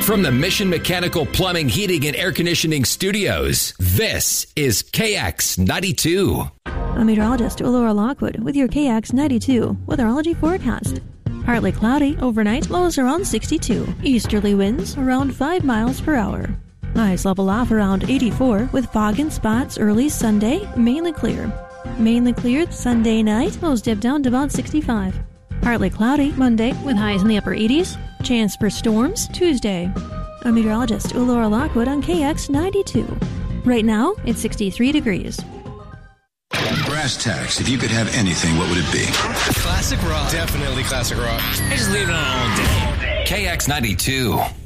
From the Mission Mechanical Plumbing, Heating, and Air Conditioning Studios, this is KX92. I'm meteorologist Laura Lockwood with your KX92 weatherology forecast. Partly cloudy, overnight lows around 62. Easterly winds around 5 miles per hour. Highs level off around 84 with fog in spots early Sunday, mainly clear. Mainly cleared Sunday night, lows dip down to about 65. Partly cloudy Monday with highs in the upper 80s. Chance for storms Tuesday. I'm meteorologist Laura Lockwood on KX92. Right now, it's 63 degrees. Brass tacks. If you could have anything, what would it be? Classic rock. Definitely classic rock. I just leave it on all day. KX92.